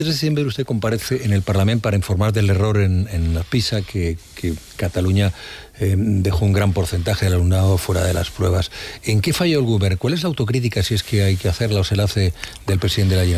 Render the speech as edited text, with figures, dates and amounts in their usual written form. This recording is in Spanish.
de septiembre usted comparece en el Parlamento para informar del error en la PISA, que Cataluña dejó un gran porcentaje del alumnado fuera de las pruebas. ¿En qué falló el Govern? ¿Cuál es la autocrítica, si es que hay que hacerla o se la hace, del presidente de la Generalitat?